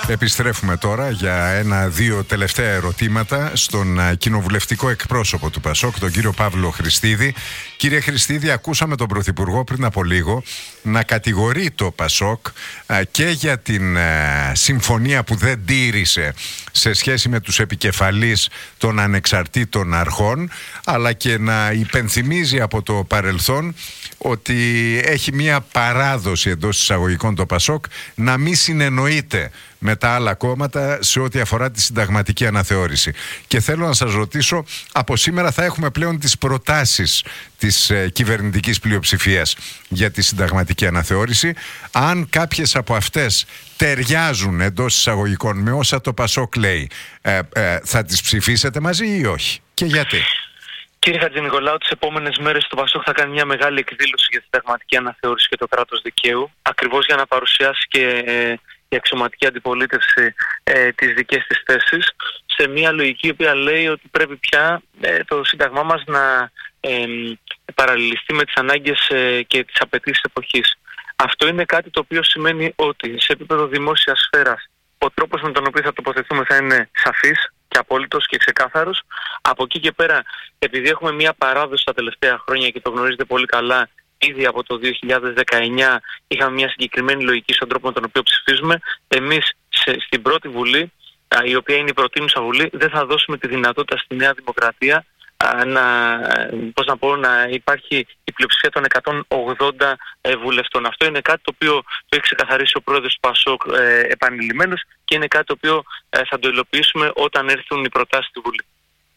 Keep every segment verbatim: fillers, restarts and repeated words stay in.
Επιστρέφουμε τώρα για ένα-δύο τελευταία ερωτήματα στον κοινοβουλευτικό εκπρόσωπο του Πασόκ, τον κύριο Παύλο Χριστίδη. Κύριε Χριστίδη, ακούσαμε τον Πρωθυπουργό πριν από λίγο να κατηγορεί το Πασόκ και για την συμφωνία που δεν τήρησε σε σχέση με τους επικεφαλείς των ανεξαρτήτων αρχών, αλλά και να υπενθυμίζει από το παρελθόν ότι έχει μία παράδοση εντός εισαγωγικών το Πασόκ να μην συνεννοείται με τα άλλα κόμματα σε ό,τι αφορά τη συνταγματική αναθεώρηση. Και θέλω να σας ρωτήσω, από σήμερα θα έχουμε πλέον τις προτάσεις της ε, κυβερνητικής πλειοψηφίας για τη συνταγματική αναθεώρηση. Αν κάποιες από αυτές ταιριάζουν εντός εισαγωγικών με όσα το Πασόκ λέει, ε, ε, θα τις ψηφίσετε μαζί ή όχι? Και γιατί? Κύριε Χατζηνικολάου, τις επόμενες μέρες το Πασόκ θα κάνει μια μεγάλη εκδήλωση για τη συνταγματική αναθεώρηση και το κράτος δικαίου, ακριβώς για να παρουσιάσει και ε, η αξιωματική αντιπολίτευση ε, τις δικές της θέσεις, σε μια λογική η οποία λέει ότι πρέπει πια ε, το Σύνταγμά μας να ε, παραλληλιστεί με τις ανάγκες ε, και τις απαιτήσεις εποχής. Αυτό είναι κάτι το οποίο σημαίνει ότι σε επίπεδο δημόσιας σφαίρας ο τρόπος με τον οποίο θα τοποθετούμε θα είναι σαφής και απόλυτος και ξεκάθαρος. Από εκεί και πέρα, επειδή έχουμε μια παράδοση τα τελευταία χρόνια και το γνωρίζετε πολύ καλά, ήδη από το δύο χιλιάδες δεκαεννιά είχαμε μια συγκεκριμένη λογική στον τρόπο με τον οποίο ψηφίζουμε. Εμείς σε, στην πρώτη Βουλή, α, η οποία είναι η προτείνουσα Βουλή, δεν θα δώσουμε τη δυνατότητα στη Νέα Δημοκρατία α, να, πώς να, πω, να υπάρχει η πλειοψηφία των εκατόν ογδόντα ε, βουλευτών. Αυτό είναι κάτι το οποίο το έχει ξεκαθαρίσει ο πρόεδρος του Πασόκ ε, επανειλημμένος και είναι κάτι το οποίο ε, θα το υλοποιήσουμε όταν έρθουν οι προτάσεις στη Βουλή.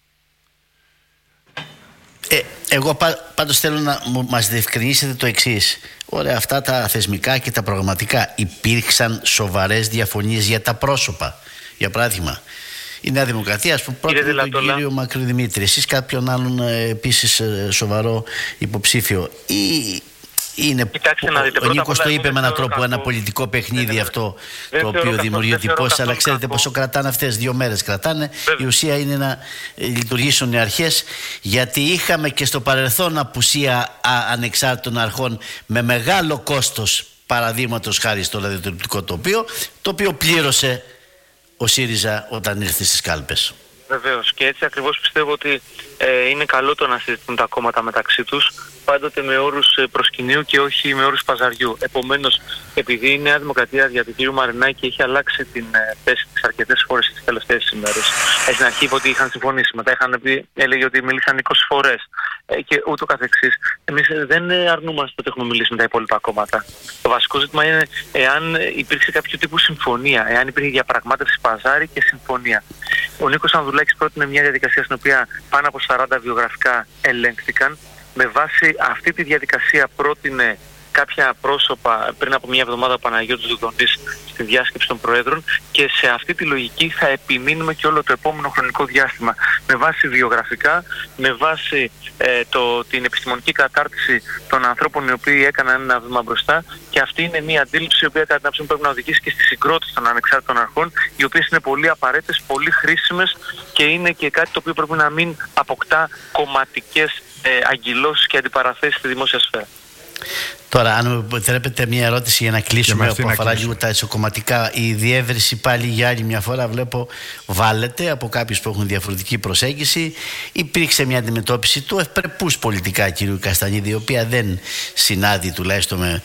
Ε, εγώ πά, πάντως θέλω να μας διευκρινίσετε το εξής. Ωραία, αυτά τα θεσμικά και τα προγραμματικά, υπήρξαν σοβαρές διαφωνίες για τα πρόσωπα? Για παράδειγμα, η Νέα Δημοκρατία, ας πούμε, πρότεινε τον κύριο Μακρυδημήτρη, εσείς κάποιον άλλον ε, επίσης ε, σοβαρό υποψήφιο, ή είναι, Κοιτάξτε, να δείτε, ο Νίκος το είπε με έναν τρόπο, κακό. ένα πολιτικό παιχνίδι δεν, αυτό δεν το οποίο δημιουργεί εντυπώσεις, αλλά ξέρετε κακό. πόσο κρατάνε αυτές, δύο μέρες κρατάνε. Βέβαια. Η ουσία είναι να ε, λειτουργήσουν οι αρχές, γιατί είχαμε και στο παρελθόν απουσία α, ανεξάρτητων αρχών με μεγάλο κόστος, παραδείγματος χάρη στο ραδιοτηλεοπτικό τοπίο, το οποίο πλήρωσε ο ΣΥΡΙΖΑ όταν ήρθε στις κάλπες. Βεβαίως, και έτσι ακριβώς πιστεύω ότι ε, είναι καλό το να συζητούν τα κόμματα μεταξύ τους, πάντοτε με όρους προσκυνείου και όχι με όρους παζαριού. Επομένως, επειδή η Νέα Δημοκρατία δια του κ. Μαρινάκη έχει αλλάξει την ε, θέση της αρκετές φορές τις τελευταίες ημέρες. Ε, στην αρχή είπε ότι είχαν συμφωνήσει, μετά είχαν πει, έλεγε ότι μίλησαν είκοσι φορές ε, και ούτω καθεξής. Εμείς δεν αρνούμαστε ότι έχουμε μιλήσει με τα υπόλοιπα κόμματα. Το βασικό ζήτημα είναι εάν υπήρξε κάποιο τύπου συμφωνία, εάν υπήρχε διαπραγμάτευση παζάρι και συμφωνία. Ο Νίκος Ανδρουλάκης πρότεινε μια διαδικασία στην οποία πάνω από σαράντα βιογραφικά ελέγχθηκαν. Με βάση αυτή τη διαδικασία πρότεινε κάποια πρόσωπα πριν από μια εβδομάδα ο Παναγιώτης Δουδονής στη διάσκεψη των Προέδρων, και σε αυτή τη λογική θα επιμείνουμε και όλο το επόμενο χρονικό διάστημα. Με βάση βιογραφικά, με βάση ε, το, την επιστημονική κατάρτιση των ανθρώπων οι οποίοι έκαναν ένα βήμα μπροστά, και αυτή είναι μια αντίληψη η οποία κατά την άποψή μου πρέπει να οδηγήσει και στη συγκρότηση των ανεξάρτητων αρχών, οι οποίες είναι πολύ απαραίτητες, πολύ χρήσιμες και είναι και κάτι το οποίο πρέπει να μην αποκτά κομματικές ε, αγκυλώσεις και αντιπαραθέσεις στη δημόσια σφαίρα. Τώρα, αν μου επιτρέπετε μια ερώτηση για να κλείσουμε, που αφορά λίγο τα ισοκομματικά. Η διεύρυνση πάλι για άλλη μια φορά βλέπω βάλετε από κάποιους που έχουν διαφορετική προσέγγιση. Υπήρξε μια αντιμετώπιση του ευπρεπούς πολιτικά κ. Καστανίδη, η οποία δεν συνάδει τουλάχιστον με,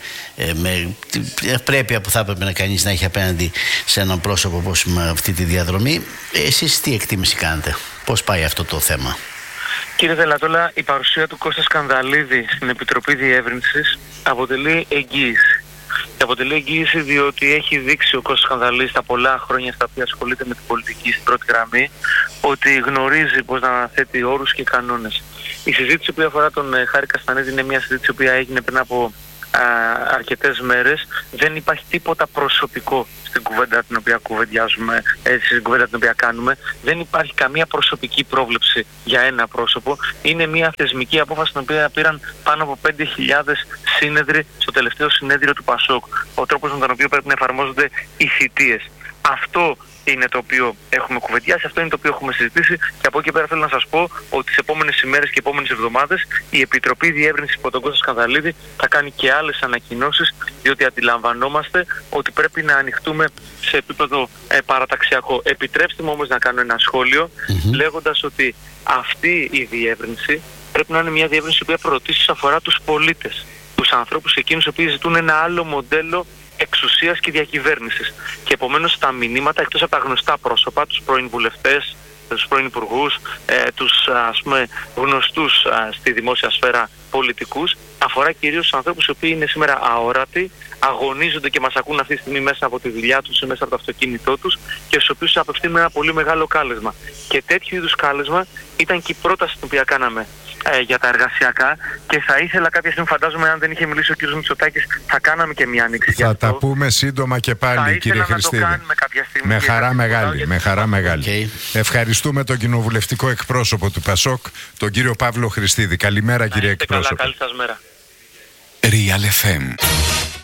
με την ευπρέπεια που θα έπρεπε να κανείς να έχει απέναντι σε έναν πρόσωπο όπως με αυτή τη διαδρομή. Εσείς τι εκτίμηση κάνετε, πώς πάει αυτό το θέμα? Κύριε Δελατόλα, η παρουσία του Κώστα Σκανδαλίδη στην Επιτροπή Διεύρυνσης αποτελεί εγγύηση. Και αποτελεί εγγύηση διότι έχει δείξει ο Κώστας Σκανδαλίδης τα πολλά χρόνια στα οποία ασχολείται με την πολιτική στην πρώτη γραμμή ότι γνωρίζει πώς να αναθέτει όρους και κανόνες. Η συζήτηση που αφορά τον Χάρη Καστανίδη είναι μια συζήτηση που έγινε πριν από α, αρκετές μέρες. Δεν υπάρχει τίποτα προσωπικό στην κουβέντα την οποία κουβεντιάζουμε, στην κουβέντα την οποία κάνουμε. Δεν υπάρχει καμία προσωπική πρόβλεψη για ένα πρόσωπο. Είναι μια θεσμική απόφαση την οποία πήραν πάνω από πέντε χιλιάδες σύνεδροι στο τελευταίο συνέδριο του Πασόκ. Ο τρόπος με τον οποίο πρέπει να εφαρμόζονται οι θητείες. Αυτό είναι το οποίο έχουμε κουβεντιάσει, αυτό είναι το οποίο έχουμε συζητήσει και από εκεί πέρα θέλω να σας πω ότι τις επόμενες ημέρες και επόμενες εβδομάδες η Επιτροπή Διεύρυνσης υπό τον Κώστα Σκανδαλίδη θα κάνει και άλλες ανακοινώσεις, διότι αντιλαμβανόμαστε ότι πρέπει να ανοιχτούμε σε επίπεδο ε, παραταξιακό. Επιτρέψτε μου όμως να κάνω ένα σχόλιο mm-hmm. λέγοντας ότι αυτή η διεύρυνση πρέπει να είναι μια διεύρυνση που πρωτίστως αφορά τους πολίτες, τους ανθρώπους εκείνους οι οποίοι ζητούν ένα άλλο μοντέλο εξουσίας και διακυβέρνησης. Και επομένως τα μηνύματα, εκτός από τα γνωστά πρόσωπα, τους πρώην βουλευτές, τους πρώην υπουργούς, ε, τους ας πούμε γνωστούς α, στη δημόσια σφαίρα πολιτικούς, αφορά κυρίως τους ανθρώπους οι οποίοι είναι σήμερα αόρατοι, αγωνίζονται και μας ακούν αυτή τη στιγμή μέσα από τη δουλειά τους ή μέσα από το αυτοκίνητό τους και στους οποίους απευθύνουμε ένα πολύ μεγάλο κάλεσμα. Και τέτοιου είδους κάλεσμα ήταν και η πρόταση την οποία κάναμε ε, για τα εργασιακά και θα ήθελα κάποια στιγμή, φαντάζομαι, αν δεν είχε μιλήσει ο κ. Μητσοτάκης, θα κάναμε και μια άνοιξη. Θα τα πούμε σύντομα και πάλι, κύριε Χριστίδη. Με χαρά μεγάλη. Με χαρά μεγάλη. Okay. Ευχαριστούμε τον κοινοβουλευτικό εκπρόσωπο του Πασόκ, τον κύριο Παύλο Χριστίδη. Καλημέρα, κύριε εκπρόσωπο. Καλά, καλή σας μέρα. Real εφ εμ.